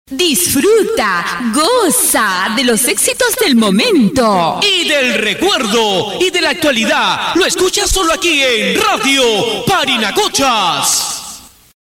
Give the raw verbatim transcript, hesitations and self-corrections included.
Disfruta, goza de los éxitos del momento y del recuerdo y de la actualidad. Lo escuchas solo aquí en Radio Parinacochas.